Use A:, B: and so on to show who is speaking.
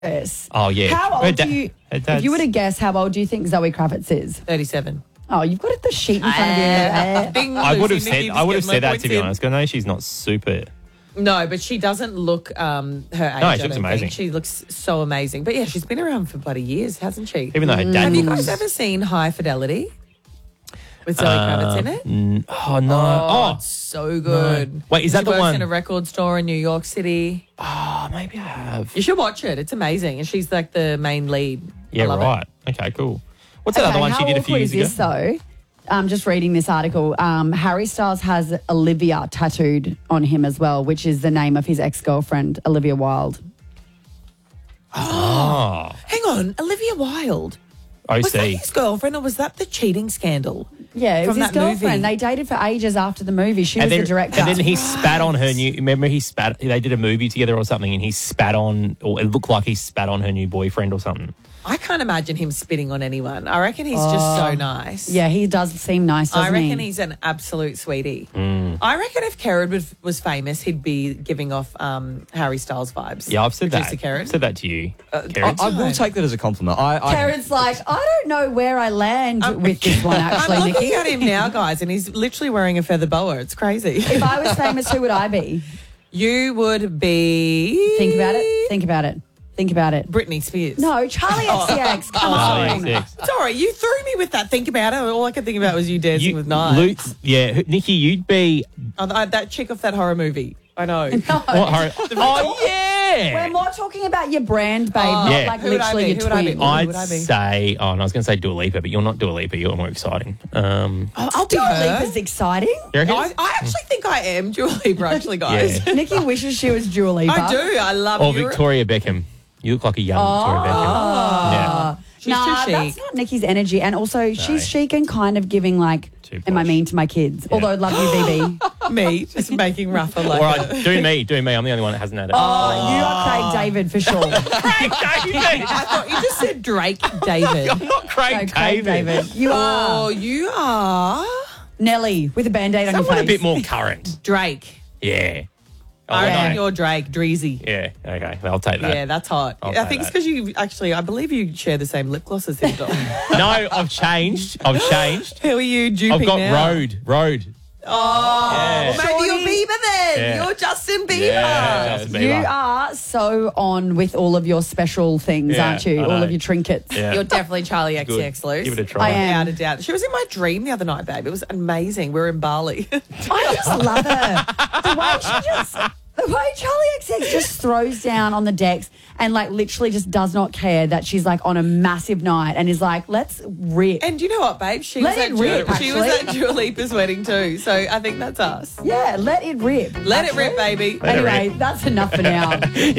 A: Yes.
B: Oh, yeah.
A: How old do you,
B: her
A: if
B: dad's-
A: you were to guess, how old do you think Zoe Kravitz is?
C: 37.
A: Oh, you've got the sheet in front of you.
C: Bing,
B: I would have
C: Lucy,
B: said
C: Nikki,
B: I would have
C: just
B: said
C: get my
B: that, to be
C: points
B: honest. 'Cause I know she's not super.
C: in. No, but she doesn't look her age.
B: No, she
C: I
B: looks
C: don't
B: amazing.
C: think. She looks so amazing. But yeah, she's been around for bloody years, hasn't she?
B: Even though her dad.
C: Have you
B: looks-
C: guys ever seen High Fidelity with Zoe Kravitz in it?
B: Oh no!
C: Oh, it's so good.
B: Wait, is that
C: she
B: the
C: works
B: one-
C: in a record store in New York City.
B: Oh, maybe I have.
C: You should watch it. It's amazing, and she's like the main lead.
B: Yeah,
C: I love
B: right. Okay, cool. What's that
A: Okay,
B: other one
A: how
B: she did a few
A: awkward
B: years
A: is
B: ago?
A: this, though? Just reading this article, Harry Styles has Olivia tattooed on him as well, which is the name of his ex-girlfriend, Olivia Wilde.
B: Oh,
C: Hang on, Olivia Wilde. Was that
B: OC.
C: his girlfriend, or was that the cheating scandal?
A: Yeah, it was
C: From
A: his
C: that movie?
A: girlfriend. They dated for ages after the movie. She was the director.
B: And then he spat on her new. Remember, he spat. They did a movie together or something, and he spat on, or it looked like he spat on her new boyfriend or something.
C: I can't imagine him spitting on anyone. I reckon he's just so nice.
A: Yeah, he does seem nice, doesn't
C: I reckon
A: he?
C: he's an absolute sweetie. I reckon if Kerrod was famous, he'd be giving off Harry Styles vibes.
B: Yeah, I've said
C: Producer
B: that.
C: Kerrod.
B: I've said that to you, Karen.
D: I will take that as a compliment.
A: Karen's like, I don't know where I land with this one, actually,
C: I'm looking
A: Nikki.
C: at him now, guys, and he's literally wearing a feather boa. It's crazy.
A: If I was famous, who would I be?
C: You would be...
A: Think about it. Think about it. Think about it.
C: Britney Spears.
A: No, Charlie XCX. Come
B: Charlie
A: on.
B: XCX.
C: Sorry, you threw me with that. Think about it. All I could think about was you dancing with knives.
B: Luke, yeah, Nikki, you'd be.
C: That chick off that horror movie. I know.
B: What, horror? Oh
A: We're
B: yeah.
A: more talking about your brand, babe,
C: Oh,
A: not
B: Yeah.
A: like
C: who would I
A: literally
C: be?
A: your
C: Who would I be?
A: twin.
C: Who would
B: I'd
C: I be?
B: say. Oh, no, I was going to say Dua Lipa, but you're not Dua Lipa. You're more exciting.
C: I'll be
A: Dua
C: her.
A: Lipa's exciting.
B: You reckon?
C: I actually think I am Dua Lipa, actually, guys.
B: Yeah.
A: Nikki wishes she was Dua Lipa.
C: I do. I love
B: Or
C: you.
B: Victoria Beckham. You look like a young Victoria Beckham. Yeah.
C: She's
A: Nah,
C: too
A: that's
C: chic.
A: not Nikki's energy. And also, she's chic and kind of giving like,
B: Too
A: am I
B: posh.
A: mean to my kids? Although, love you, BB.
C: Me, just making Rafa like
B: All right, do me. I'm the only one that hasn't had it.
A: Oh, you are Craig David for sure.
B: Craig David.
C: I thought you just said Drake David.
B: I'm not
A: No,
B: Craig
A: Craig
B: David.
A: David. You
C: Oh,
A: are
C: you are
A: Nelly with a band-aid on your
B: Someone
A: face.
B: a bit more current.
C: Drake.
B: Yeah.
C: I reckon
B: no.
C: you're Drake, Dreezy.
B: Yeah, okay. I'll take that.
C: Yeah, that's hot.
B: I'll
C: I
B: take
C: think it's
B: that.
C: because you actually, I believe you share the same lip gloss as him, Dom.
B: No, I've changed.
C: Who are you duping
B: I've got
C: now?
B: Road.
C: Oh,
B: Yeah.
C: well, maybe you're
A: Shorty.
C: Bieber then.
B: Yeah.
C: You're Justin Bieber.
B: Yeah, Justin
A: You
B: Bieber.
A: are so on with all of your special things,
B: Yeah,
A: aren't you?
B: I
A: All
B: know.
A: of your trinkets.
B: Yeah.
C: You're definitely Charlie
B: Good.
C: XCX, Luce.
B: Give it a try.
A: I am.
C: Without a doubt. She was in my dream the other night, babe. It was amazing. We were in Bali.
A: I just love her. The way Charlie XX just throws down on the decks and like literally just does not care that she's like on a massive night and is like, let's rip.
C: And you know what, babe? She
A: Let
C: was
A: it
C: at
A: rip,
C: she was
A: actually.
C: at Dua Lipa's wedding too. So I think that's us.
A: Yeah, let it rip.
C: Let it rip, baby.
B: Let it
A: Anyway,
B: rip.
A: that's enough for now.